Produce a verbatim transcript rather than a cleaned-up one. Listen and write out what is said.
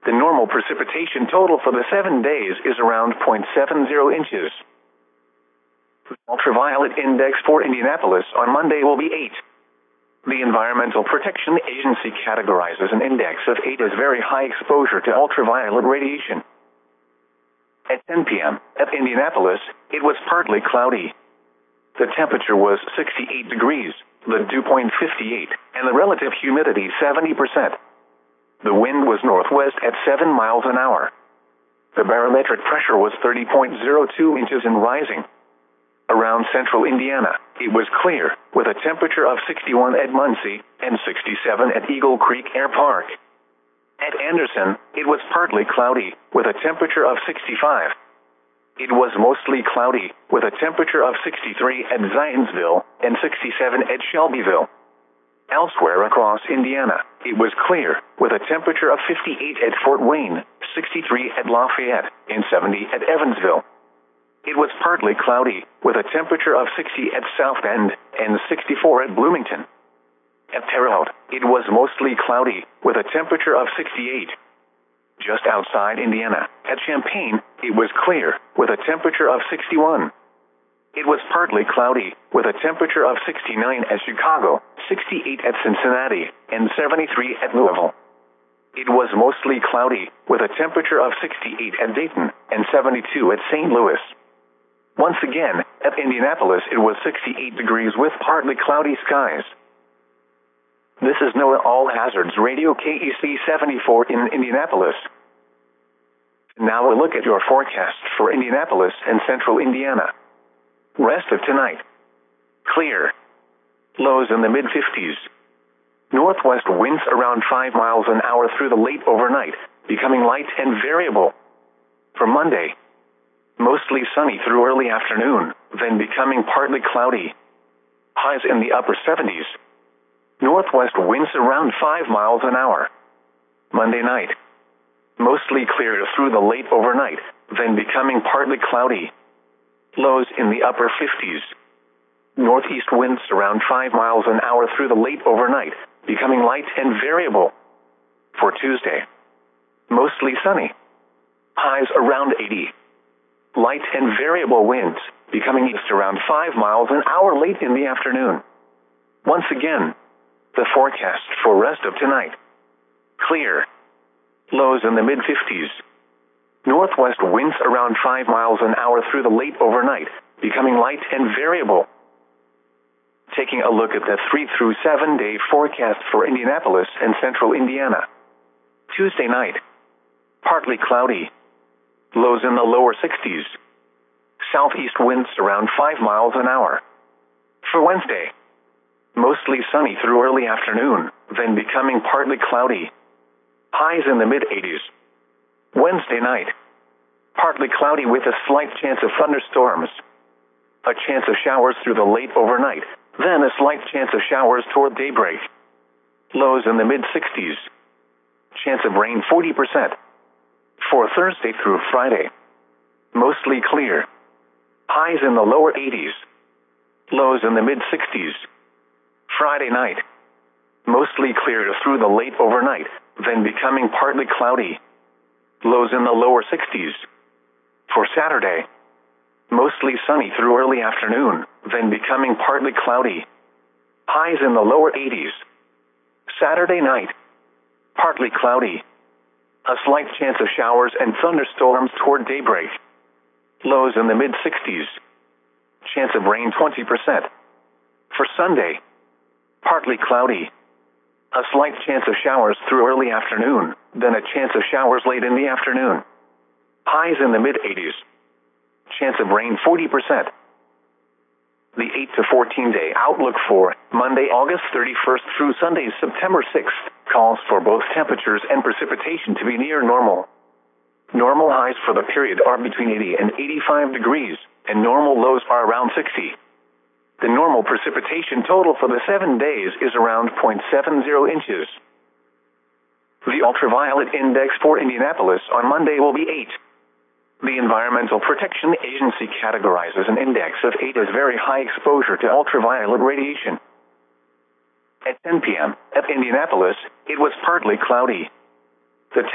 The normal precipitation total for the seven days is around zero point seven zero inches. The ultraviolet index for Indianapolis on Monday will be eight. The Environmental Protection Agency categorizes an index of eight as very high exposure to ultraviolet radiation. At ten p m at Indianapolis, it was partly cloudy. The temperature was sixty-eight degrees, the dew point fifty-eight, and the relative humidity seventy percent. The wind was northwest at seven miles an hour. The barometric pressure was thirty point zero two inches and rising. Around central Indiana, it was clear, with a temperature of sixty-one at Muncie and sixty-seven at Eagle Creek Air Park. At Anderson, it was partly cloudy, with a temperature of sixty-five. It was mostly cloudy, with a temperature of sixty-three at Zionsville and sixty-seven at Shelbyville. Elsewhere across Indiana, it was clear, with a temperature of fifty-eight at Fort Wayne, sixty-three at Lafayette, and seventy at Evansville. It was partly cloudy, with a temperature of sixty at South Bend and sixty-four at Bloomington. At Terre Haute, it was mostly cloudy, with a temperature of sixty-eight. Just outside Indiana, at Champaign, it was clear, with a temperature of sixty-one. It was partly cloudy, with a temperature of sixty-nine at Chicago, sixty-eight at Cincinnati, and seventy-three at Louisville. It was mostly cloudy, with a temperature of sixty-eight at Dayton, and seventy-two at Saint Louis. Once again, at Indianapolis it was sixty-eight degrees with partly cloudy skies. This is NOAA All Hazards Radio K E C seventy-four in Indianapolis. Now a look at your forecast for Indianapolis and central Indiana. Rest of tonight. Clear. Lows in the mid fifties. Northwest winds around five miles an hour through the late overnight, becoming light and variable. For Monday, mostly sunny through early afternoon, then becoming partly cloudy. Highs in the upper seventies. Northwest winds around five miles an hour. Monday night, mostly clear through the late overnight, then becoming partly cloudy. Lows in the upper fifties. Northeast winds around five miles an hour through the late overnight, becoming light and variable. For Tuesday, mostly sunny. Highs around eighty. Light and variable winds, becoming east around five miles an hour late in the afternoon. Once again, the forecast for rest of tonight. Clear. Lows in the mid fifties. Northwest winds around five miles an hour through the late overnight, becoming light and variable. Taking a look at the three through seven day forecast for Indianapolis and central Indiana. Tuesday night, partly cloudy. Lows in the lower sixties. Southeast winds around five miles an hour. For Wednesday, mostly sunny through early afternoon, then becoming partly cloudy. Highs in the mid eighties. Wednesday night, partly cloudy with a slight chance of thunderstorms. A chance of showers through the late overnight, then a slight chance of showers toward daybreak. Lows in the mid sixties. Chance of rain forty percent. For Thursday through Friday, mostly clear. Highs in the lower eighties. Lows in the mid sixties. Friday night, mostly clear through the late overnight, then becoming partly cloudy. Lows in the lower sixties. For Saturday, mostly sunny through early afternoon, then becoming partly cloudy. Highs in the lower eighties. Saturday night, partly cloudy. A slight chance of showers and thunderstorms toward daybreak. Lows in the mid sixties. Chance of rain twenty percent. For Sunday, partly cloudy. A slight chance of showers through early afternoon, then a chance of showers late in the afternoon. Highs in the mid eighties. Chance of rain forty percent. The eight to fourteen day outlook for Monday, August thirty-first through Sunday, September sixth, calls for both temperatures and precipitation to be near normal. Normal highs for the period are between eighty and eighty-five degrees, and normal lows are around sixty. The normal precipitation total for the seven days is around zero point seven zero inches. The ultraviolet index for Indianapolis on Monday will be eight. The Environmental Protection Agency categorizes an index of eight as very high exposure to ultraviolet radiation. At ten p m at Indianapolis, it was partly cloudy.